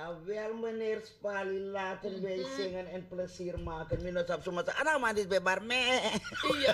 Jawel, meneer Spali, laten wij zingen en plezier maken. Minus op zomaar zeggen, ah, maar dit ben maar mee. Iya.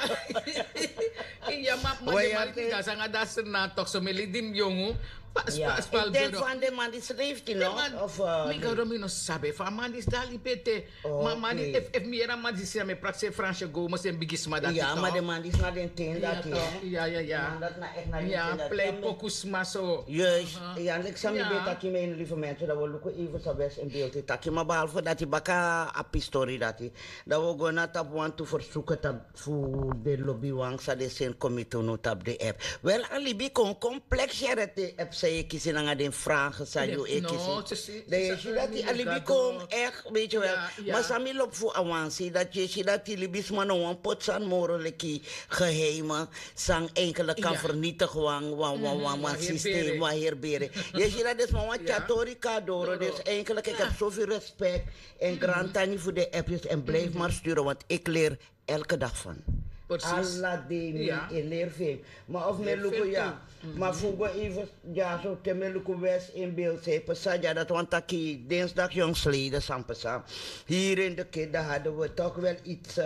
Iya, maar die dat zijn dat ze na toch zo melidim jongen. Ja, ik denk van de man die schreef die nog. Of, Mika Romino sabe, van man die is daar lipete. Maar man die if meer man die zijn met praktijk Fransje Gomes en bigisma dat. Ja, maar de man die is naar de teen dat ja. Dat na echt naar de ja, play pokus maar zo. Juist. Ja, ik zal niet weten dat je mijn lieve mensen, dat we lukken even zo best in beeld te maar behalve dat je baka apistori dat we gewoon naar op want te verzoeken dat voor de lobby wang sa de zijn comité not op de app. Wel, alibi kon complex de app zei kiezen naar de vragen sa je kiezen. De je dat die alibi kon echt, weet je wel. Maar sami lop voor avancie dat je dat die libis man een pot san moreleki geheimen sang enkele kan vernietigen wan systeem waar herberen. Je ziet dat is maar wat chatorica door. Dus eigenlijk ik heb zoveel respect en grantani voor de appjes en blijf maar sturen want ik leer elke dag van. Allah die leer veel. Maar of me lukken ja. Maar voor even ja zo te me lukken west in beeld zijn. Pesaja dat want taki dinsdag jongsleden sampesa. Hier in de kid hadden we toch wel iets.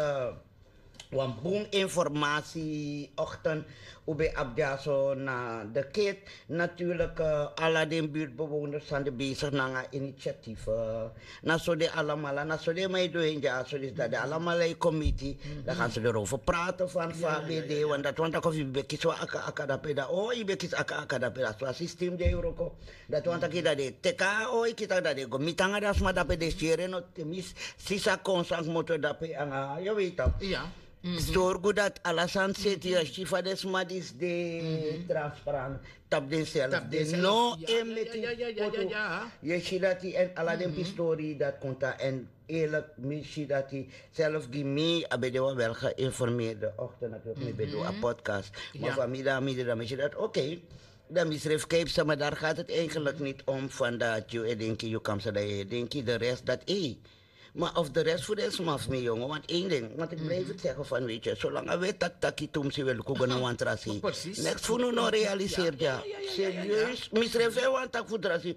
Want boom informatie ochtend bij Abjaso naar de kid. Natuurlijk alle de buurtbewoners zijn de bezig naar initiatief. Na zo de allemaal, na zo de mij doen ja, zo is dat de allemaal een committee. Dan gaan ze erover praten van VBD. Want dat want ik je bekis wa aka da peda. Oh, je bekis aka da peda. Zo systeem de Euroko. Dat want ik dat de teka oh ik dat de gomitanga das maar dat de share no temis sisa consang motor dat pe anga. Je weet dat. Ja. Zorg dat alasan zit je chifa des madis de transparant tap den zelf de no emeti foto je ziet dat die en ala den pistori dat konta en eerlijk misschien dat hij zelf die mee abedewa wel geïnformeerde ochtend natuurlijk mee bedoel een podcast maar van middag dan misschien dat oké. Dan misref kijp maar daar gaat het eigenlijk niet om van dat je denk je kan ze dat denk je de rest dat maar of de rest voor de smaf mee, jongen. Want één ding, want ik blijf het zeggen van, weet je, zolang we taki tum si wel kogen want trasi. Next voor nu nog realiseert ja. Serieus, misrefe want tak voor trasi.